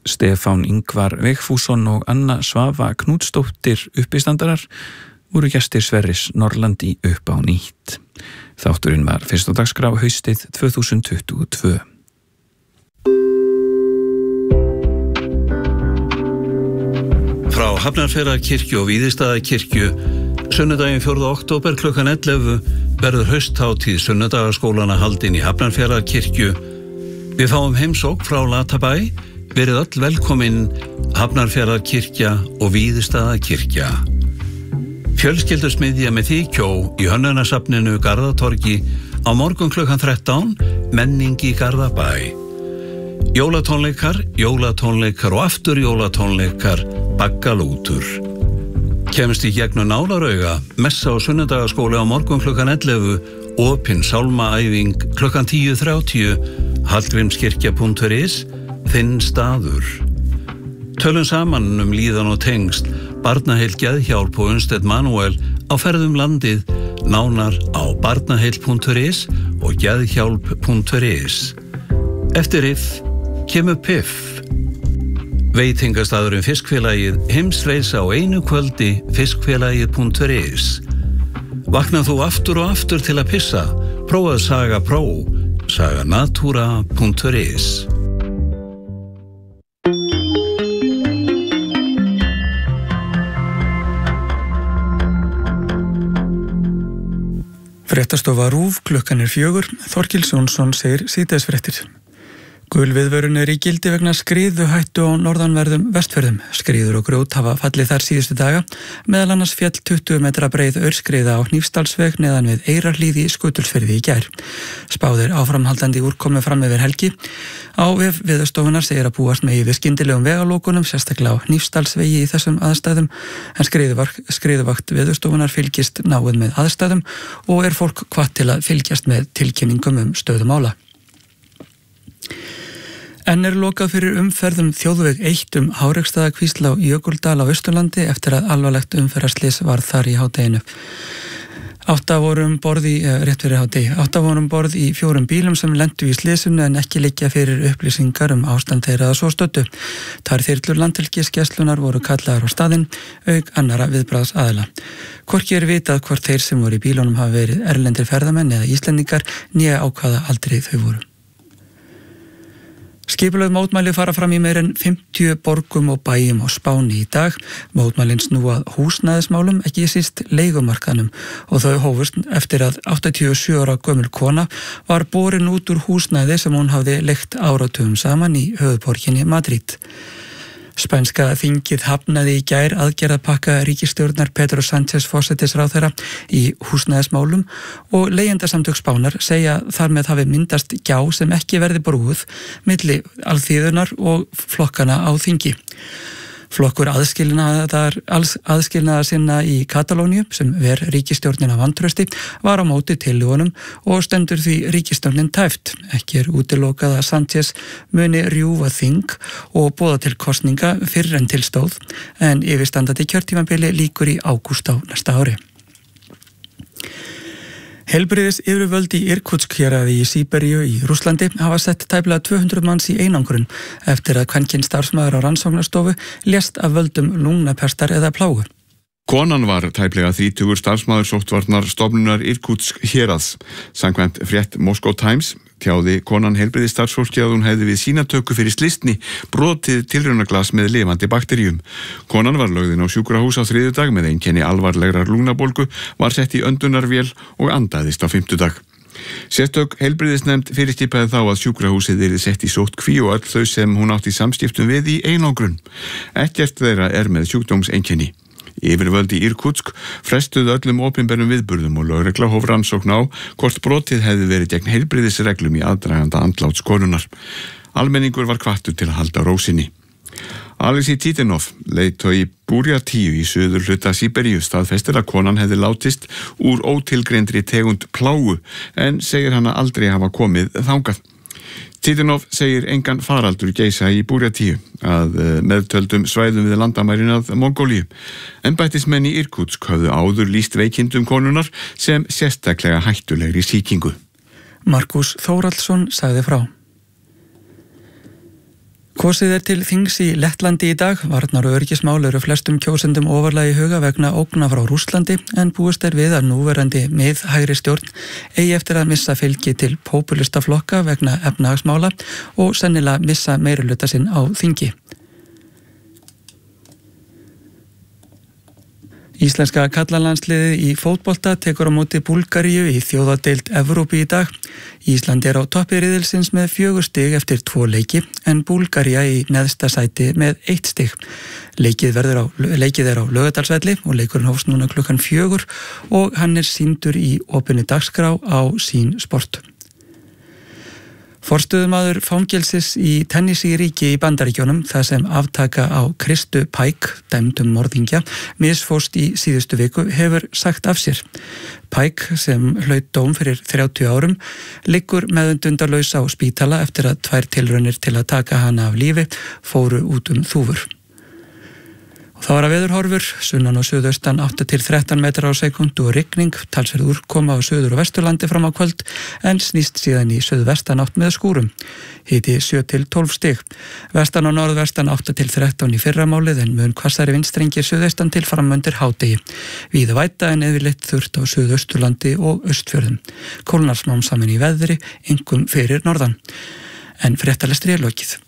Stefán Ingvar Vigfússon og Anna Svava Knútsdóttir uppistandarar voru gestir Sverris Norland í Upp á nýtt. Þátturinn var fyrst á dagskrá haustið 2022. Frá Hafnarfjarðarkirkju og Víðistaðakirkju sunnudaginn 4. október klukkan 11 verður hausthátíð sunnudagaskólana haldin í Hafnarfjarðarkirkju. Við fáum heimsókn frá Latabæ, verið öll velkomin Hafnarfjarðarkirkja og Víðistaðakirkja. Fjölskyldusmiðja með þykjó í Hönnunasafninu Garðatorgi á morgun klukkan 13, menning í Garðabæ. Jólatónleikar og aftur jólatónleikar, baggalútur. Kemst í gegnum nálarauga, messa á sunnudagaskóli á morgun klukkan 11, opin sálmaæfing klukkan 10:30, hallgrímskirkja.is, þinn staður. Tölum saman líðan og tengsl, Barnaheill Geðhjálp og Unnsteinn Manuel á ferðum landið, nánar á barnaheill.is og geðhjálp.is. Eftir if kemur piff. Veitingastaðurinn Fiskfélagið, heimsreisa á einu kvöldi, fiskfélagið.is. Vaknað þú aftur og aftur til að pissa? Prófað Saga Pro, saganatura.is. Fréttastofa RÚV, klukkan 4, Þorkils Jónsson segir síðdegisfréttir. Gul viðvörun í gildi vegna skriðuhættu á norðanverðum Vestfjörðum. Skriður og grjót hafa fallið þar síðustu daga, meðal annars féll 20 metra breið aurskriða á Hnífsdalsveg neðan við Eyrarhlíð í Skutulsfirði í gær. Spáðir áframhaldandi úrkomu fram yfir helgi. Á vef Veðurstofunnar segir að búast megi við skyndilegum vegalókunum, sérstaklega á Hnífsdalsvegi í þessum aðstæðum, en skriðuvakt Veðurstofunnar fylgist náið með aðstæðum og fólk hvatt til að fylgjast með tilkynningum stöðu mála. Enn lokað fyrir umferðum þjóðveg 1 Háreksstaðakvísl á Jökuldal á Austurlandi eftir að alvarlegt umferðarslys varð þar í hádeginu. 8 voru borð í 4 bílum sem lentu í slysinu en ekki liggja fyrir upplýsingar ástand þeirra að svo stöddu. Tvær þyrlur Landhelgisgæslunnar voru kallaðar á staðinn, auk annarra viðbragðsaðila. Hvorki vitað hvort þeir sem voru í bílunum hafa verið erlendir ferðamenn eða Íslendingar, né á hvaða aldri þau voru. Skipulögð mótmæli fara fram í meir en 50 borgum og bæjum á Spáni í dag. Mótmælin snúa að húsnæðismálum, ekki síst leigumarkaðnum, og þau hófust eftir að 87 ára gömul kona var borin út úr húsnæði sem hún hafði leigt áratugum saman í höfuðborginni Madrid. Spænska þingið hafnaði í gær aðgerðapakka ríkisstjórnar Pedro Sánchez forsætisráðherra í húsnæðismálum og leigjendasamtök Spánar segja þar með hafi myndast gjá sem ekki verði brúið milli alþýðunnar og flokkana á þingi. Flokkur aðskilnaðar sinna í Katalóníu sem ver ríkisstjórnina vantrausti var á móti tillögunum og stendur því ríkisstjórnin tæft. Ekki útilokað að Sánchez muni rjúfa þing og boða til kosninga fyrr en til stóð, en yfirstandandi kjörtímabili lýkur í ágúst á næsta ári. Heilbrigðis yfirvöld í Irkutsk héraði í Síberíu í Rússlandi hafa sett tæplega 200 manns í einangrun eftir að kvenkyns starfsmaður á rannsóknarstofu lést af völdum lungnapestar eða plágu. Konan var tæplega 30 starfsmaður sóttvarnarstofnunar Irkutsk héraðs. Samkvæmt frétt Moscow Times tjáði konan heilbrigðisstarfsfólki að hún hefði við sýnatöku fyrir slysni brotið tilraunaglas með lifandi bakteríum. Konan var lögðin á sjúkrahús á þriðjudag með einkenni alvarlegrar lungnabólgu, var sett í öndunarvél og andaðist á fimmtudag. Sérstök heilbrigðisnefnd fyrirskipaði þá að sjúkrahúsið yrði sett í sóttkví og öll þau sem hún átti samskiptum við í einangrun. Ekkert þeirra með sjúkdómseinkenni. Yfirvöld í Irkutsk frestuðu öllum opinberum viðburðum og lögregla hóf rannsókn á hvort brotið hefði verið gegn heilbrigðisreglum í aðdraganda andláts konunnar. Almenningur var hvattur til að halda ró sinni. Alexei Titinov, leiðtogi Búrjatíu í suður hluta Síberíu, staðfestir að konan hefði látist úr ótilgreindri tegund plágu en segir hana aldrei hafa komið þangað. Titinov segir engan faraldur geisa í Búrjatíu að meðtöldum svæðum við landamærin að Mongólíu. Embættismenn í Irkutsk höfðu áður lýst veikindum konunnar sem sérstaklega hættulegri sýkingu. Markus Þórhallsson sagði frá. Kosið til þings í Lettlandi í dag. Varnar og öryggismál eru flestum kjósendum ofarlega í huga vegna ógna frá Rússlandi en búist við að núverandi miðhægri stjórn eigi eftir að missa fylgi til populistaflokka vegna efnahagsmála og sennilega missa meirihluta sinn á þingi. Íslenska karlalandsliðið í fótbolta tekur á móti Búlgaríu í þjóðadeild Evrópu í dag. Ísland á toppi riðilsins með 4 stig eftir 2 leiki en Búlgaría í neðsta sæti með 1 stig. Leikið er á Laugardalsvelli og leikurinn hófst núna klukkan 4 og hann sýndur í opinni dagskrá á Sýn Sport. Forstöðumaður fangelsis í Tennessee ríki í Bandaríkjunum, það sem aftaka á Kristu Pike, dæmdum morðingja, misfórst í síðustu viku, hefur sagt af sér. Pike, sem hlaut dóm fyrir 30 árum, liggur meðvitundarlaus á spítala eftir að 2 tilraunir til að taka hana af lífi fóru út þúfur. Og þá að veðurhorfur, sunnan og suðaustan 8 til 13 metrar á sekúndu og rigning, talsverð úrkoma á suður- og vesturlandi fram á kvöld, en snýst síðan í suðvestan átt með skúrum. Hiti 7 til 12 stig. Vestan og norðvestan 8 til 13 í fyrramálið, en mun hvassari vindstrengir suðaustan til framöndir hádegi. Víða væta en yfirleitt þurrt á suðausturlandi og austfjörðum. Kólnar smám saman í veðri, einkum fyrir norðan. En fréttalestri lokið.